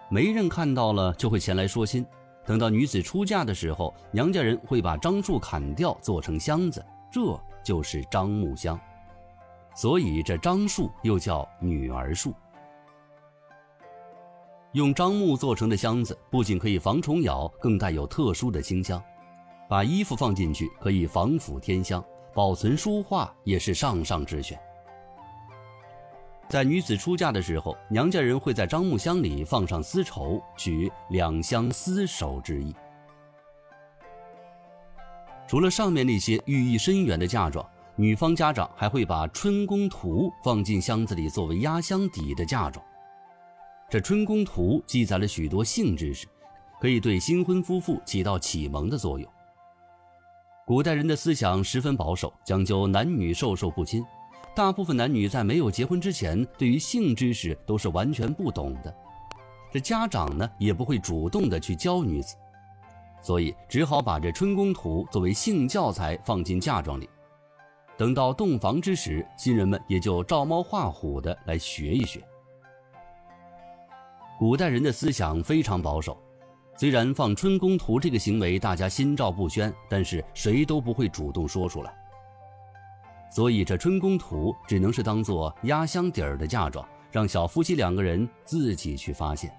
媒人看到了就会前来说亲。等到女子出嫁的时候，娘家人会把樟树砍掉做成箱子，这就是樟木箱。所以这樟树又叫女儿树。用樟木做成的箱子不仅可以防虫咬，更带有特殊的清香。把衣服放进去可以防腐添香，保存书画也是上上之选。在女子出嫁的时候，娘家人会在樟木箱里放上丝绸，取两相厮守之意。除了上面那些寓意深远的嫁妆，女方家长还会把春宫图放进箱子里作为压箱底的嫁妆。这春宫图记载了许多性知识，可以对新婚夫妇起到启蒙的作用。古代人的思想十分保守，讲究男女授受不亲。大部分男女在没有结婚之前，对于性知识都是完全不懂的。这家长呢，也不会主动的去教女子，所以只好把这春宫图作为性教材放进嫁妆里。等到洞房之时，新人们也就照猫画虎的来学一学。古代人的思想非常保守，虽然放春宫图这个行为大家心照不宣，但是谁都不会主动说出来。所以这春宫图只能是当作压箱底儿的嫁妆，让小夫妻两个人自己去发现。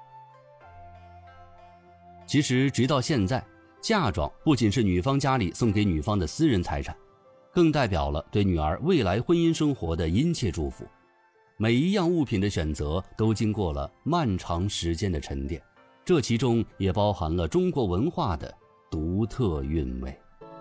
其实直到现在，嫁妆不仅是女方家里送给女方的私人财产，更代表了对女儿未来婚姻生活的殷切祝福。每一样物品的选择都经过了漫长时间的沉淀，这其中也包含了中国文化的独特韵味。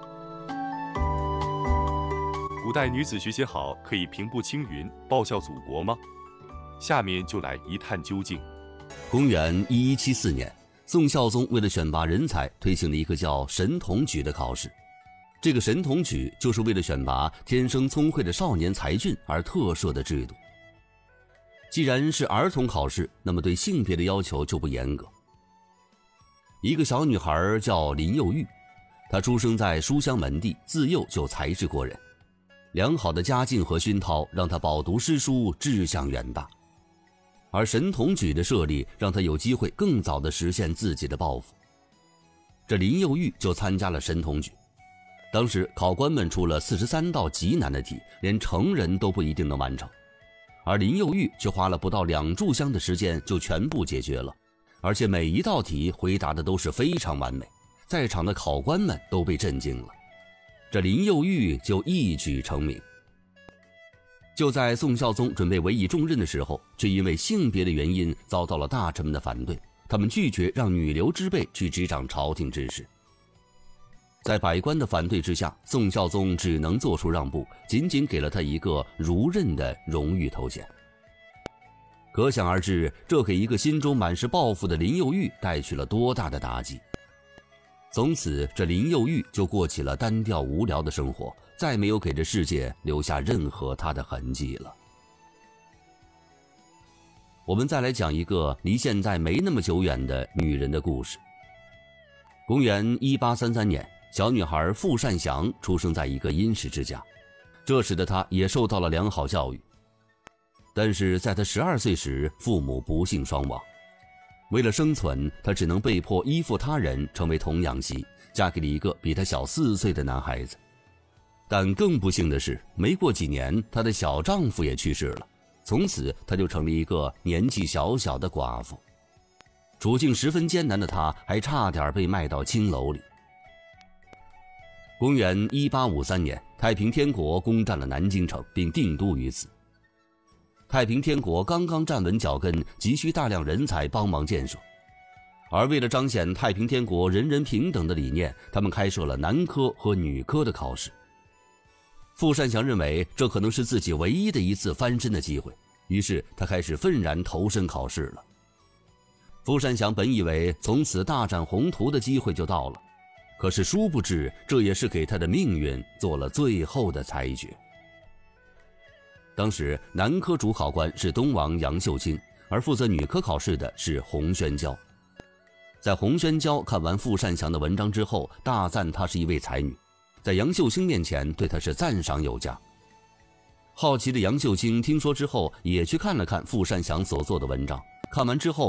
古代女子学习好可以平步青云，报效祖国吗？下面就来一探究竟。 公元1174年，宋孝宗为了选拔人才，推行了一个叫神童举的考试。这个神童举就是为了选拔天生聪慧的少年才俊而特设的制度。既然是儿童考试，那么对性别的要求就不严格。一个小女孩叫林幼玉，她出生在书香门第，自幼就才智过人。良好的家境和熏陶让他饱读诗书，志向远大。而神童举的设立让他有机会更早地实现自己的抱负。这林幼玉就参加了神童举。当时考官们出了43道极难的题，连成人都不一定能完成，而林幼玉却花了不到2炷香的时间就全部解决了，而且每一道题回答的都是非常完美，在场的考官们都被震惊了。这林幼玉就一举成名。就在宋孝宗准备委以重任的时候，却因为性别的原因遭到了大臣们的反对，他们拒绝让女流之辈去执掌朝廷之事。在百官的反对之下，宋孝宗只能做出让步，仅仅给了他一个儒任的荣誉头衔。可想而知，这给一个心中满是抱负的林幼玉带去了多大的打击。从此，这林幼玉就过起了单调无聊的生活，再没有给这世界留下任何她的痕迹了。我们再来讲一个离现在没那么久远的女人的故事。公元1833年，小女孩傅善祥出生在一个殷实之家，这使得她也受到了良好教育。但是在她12岁时，父母不幸双亡。为了生存，她只能被迫依附他人，成为童养媳，嫁给了一个比她小4岁的男孩子。但更不幸的是，没过几年，她的小丈夫也去世了，从此她就成了一个年纪小小的寡妇。处境十分艰难的她，还差点被卖到青楼里。公元1853年，太平天国攻占了南京城，并定都于此。太平天国刚刚站稳脚跟，急需大量人才帮忙建设。而为了彰显太平天国人人平等的理念，他们开设了男科和女科的考试。傅善祥认为这可能是自己唯一的一次翻身的机会，于是他开始愤然投身考试了。傅善祥本以为从此大展宏图的机会就到了，可是殊不知，这也是给他的命运做了最后的裁决。当时男科主考官是东王杨秀清，而负责女科考试的是洪宣娇。在洪宣娇看完傅善祥的文章之后，大赞她是一位才女，在杨秀清面前对她是赞赏有加。好奇的杨秀清听说之后，也去看了看傅善祥所做的文章，看完之后